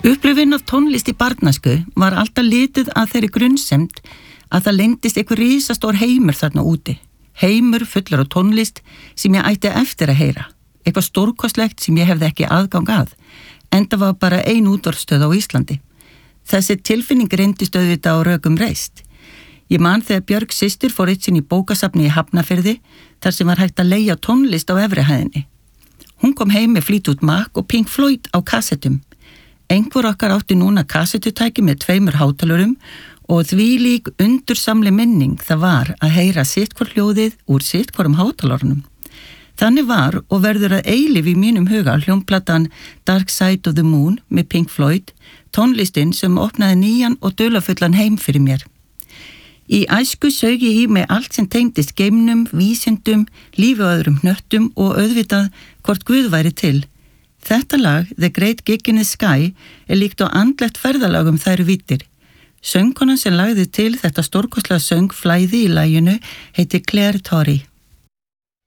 Upplifun af tónlist í barnæsku var alltaf litið að þeirri grunnsemd að það leyndist einhver risastór heimur þarna úti. Heimur fullur á tónlist sem ég ætti eftir að heyra. Eitthvað stórkostlegt sem ég hefði ekki aðgang að, enda var bara ein útvarpsstöð á Íslandi. Þessi tilfinning reyndist auðvitað á rökum reist. Ég man þegar Björg systir fór eitt sinn í bókasafni í Hafnarfirði þar sem var hægt að leigja tónlist á efri hæðinni. Hún kom heim með Fleetwood Mac og Pink Floyd á kassettum. Einhver okkar átti núna kassettutæki með 2 hátalurum og þvílík undursamleg minning það var að heyra sitthvort hljóðið úr sitthvorum hátalurunum. Þannig var og verður að eilíf í mínum huga hljómplatan Dark Side of the Moon með Pink Floyd, tónlistin sem opnaði nýjan og dularfullan heim fyrir mér. Í æsku sög ég í mig allt sem tengdist geimnum, vísindum, lífi og öðrum hnöttum og auðvitað hvort Guð væri til. Þetta lag, The Great Gig in the Sky, líkt á andlegt ferðalag þær víddir. Söngkonan sem lagði til þetta stórkostlega söngflæði í laginu heiti Claire Torrey.